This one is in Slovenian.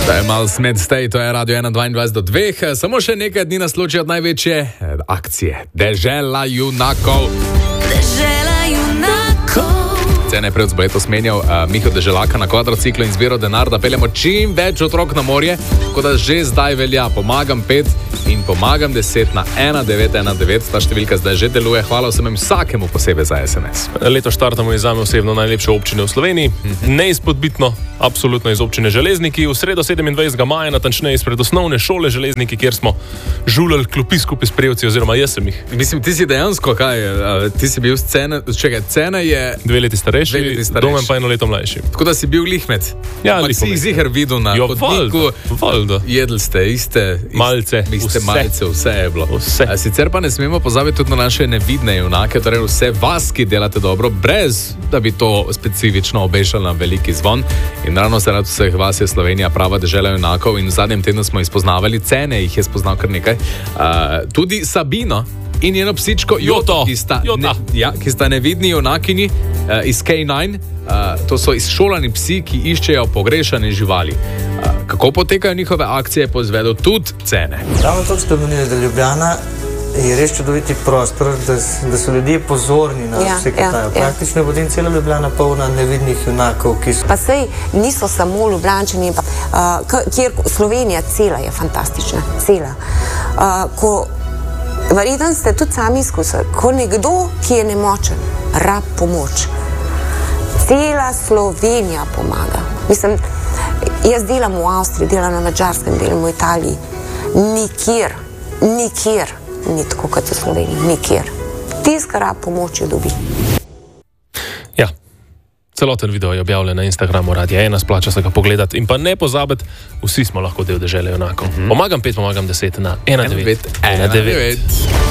To je malo smed stay, to je Radio 1, 22 do 2. Samo še nekaj dni nas loči od največje akcije. Dežela junakov. Dežela junakov. Cene prej odzbo letos menjal Miho Deželaka na kvadrociklu in zbiral denar, da peljemo čim več otrok na morje, tako da že zdaj velja. Pomagam 5 in pomagam 10 na 1919. Ta številka zdaj že deluje. Hvala vsem vsakemu posebej za SMS. Leto štartamo iz zame osebno najlepše občine v Sloveniji. Neizpodbitno, absolutno iz občine Železniki. V sredo 27. maja, natančneje izpred osnovne šole Železniki, kjer smo žulali klopi skupaj s prejevci, oziroma jaz sem jih. Mislim, ti si dejansko, ti si bil scene, Cene je 2 leti starejši, Domen pa 1 leto mlajši. Tako da si bil lihmet. Ja, si jih ziher videl na hodniku. Valdo. Jedli ste iste malce, vse je bilo. Vse. Sicer pa ne smemo pozabiti tudi na naše nevidne junake, torej vse vas, ki delate dobro, brez da bi to specifično obešali na veliki zvon. In ravno zaradi vseh vas je Slovenija prava dežela junakov in v zadnjem tednu smo izpoznavali Cene, jih je spoznal kar nekaj. Tudi Sabino in njeno psičko Joto, ki sta nevidni junakini iz K9. To so izšolani psi, ki iščejo pogrešane živali. Kako potekajo njihove akcije, pa izvedel tudi Cene. Ravno to ste omenili, da Ljubljana je res čudoviti prostor, da so ljudje pozorni na vse, kaj dajo. Praktično je potem cela Ljubljana polna nevidnih junakov, ki so... Pa sej niso samo Ljubljančani, kjer Slovenija cela je fantastična, cela. Verjetno ste tudi sami izkusili, ko nekdo, ki je nemočen, rab pomoč, cela Slovenija pomaga. Mislim, jaz delam v Avstriji, delam na Madžarskem, delam v Italiji. Nikjer ni tako kot v Sloveniji, nikjer. Tiska rab pomoč jo dobi. Ja, celoten video je objavljen na Instagramu Radia 1, splača se ga pogledati in pa ne pozabiti, vsi smo lahko del dežele junakov. Pomagam 5, pomagam 10 na 1919.